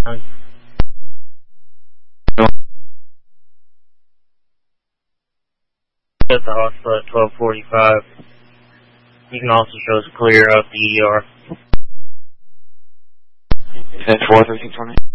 At the hospital at 12:45. You can also show us clear of the ER. Is that 413 for me?